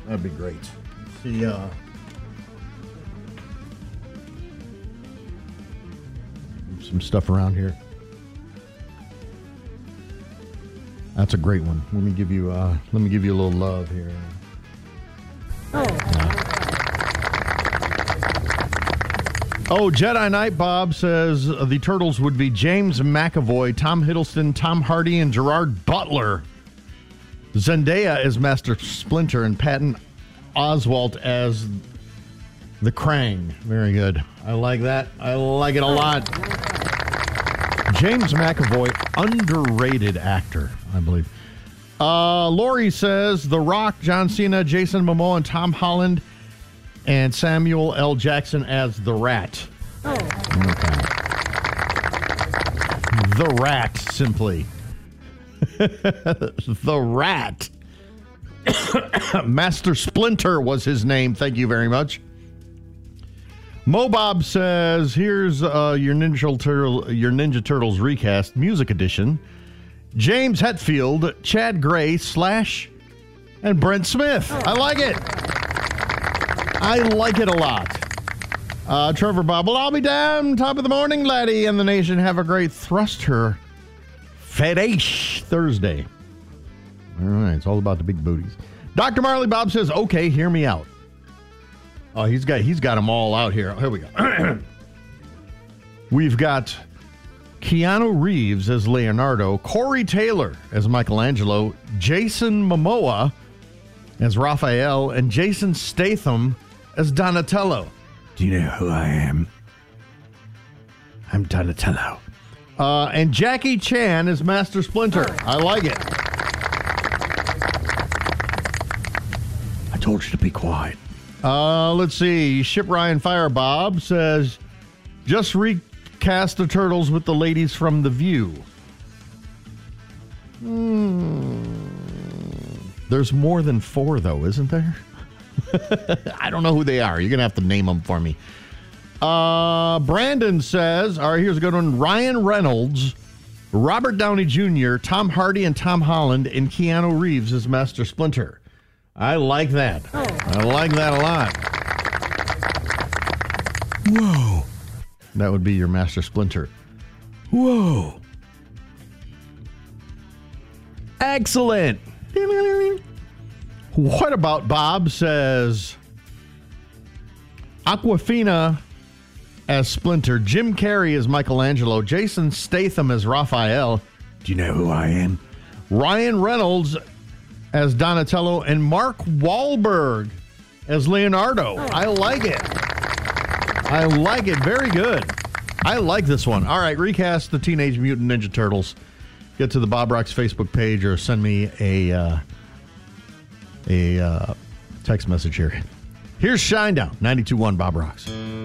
That'd be great. See, some stuff around here. That's a great one. Let me give you a little love here. Oh, Jedi Knight Bob says the Turtles would be James McAvoy, Tom Hiddleston, Tom Hardy, and Gerard Butler. Zendaya as Master Splinter and Patton Oswalt as the Krang. Very good. I like that. I like it a lot. James McAvoy, underrated actor, I believe. Lori says The Rock, John Cena, Jason Momoa, and Tom Holland, and Samuel L. Jackson as the Rat. Oh. Okay. The Rat, simply. The Rat. Master Splinter was his name. Thank you very much. Mobob says, here's your Ninja Turtles recast, music edition. James Hetfield, Chad Gray, Slash, and Brent Smith. I like it. I like it a lot. Trevor Bob, well, I'll be down top of the morning, laddie, and the nation. Have a great Thruster Fetish Thursday. All right, it's all about the big booties. Dr. Marley Bob says, okay, hear me out. Oh, he's got them all out here. Here we go. We've got Keanu Reeves as Leonardo, Corey Taylor as Michelangelo, Jason Momoa as Raphael, and Jason Statham as Donatello. Do you know who I am? I'm Donatello. And Jackie Chan as Master Splinter. I like it. I told you to be quiet. Let's see. Ship Ryan Fire Bob says, just recast the Turtles with the ladies from The View. There's more than 4, though, isn't there? I don't know who they are. You're going to have to name them for me. Brandon says, all right, here's a good one. Ryan Reynolds, Robert Downey Jr., Tom Hardy, and Tom Holland, and Keanu Reeves as Master Splinter. I like that. I like that a lot. Whoa. That would be your Master Splinter. Whoa. Excellent. What about Bob says Aquafina as Splinter, Jim Carrey as Michelangelo, Jason Statham as Raphael. Do you know who I am? Ryan Reynolds as Donatello, and Mark Wahlberg as Leonardo. I like it. I like it. Very good. I like this one. All right, recast the Teenage Mutant Ninja Turtles. Get to the Bob Rocks Facebook page or send me a text message here. Here's Shinedown, 92.1 Bob Rocks.